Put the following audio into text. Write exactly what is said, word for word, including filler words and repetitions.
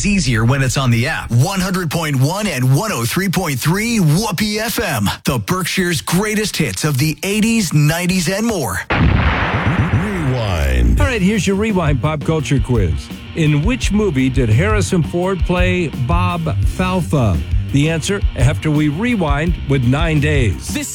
is easier when it's on the app. one hundred point one and one oh three point three Whoopee F M. The Berkshire's greatest hits of the eighties, nineties, and more. Rewind. All right, here's your Rewind pop culture quiz. In which movie did Harrison Ford play Bob Falfa? The answer after we rewind with nine days. This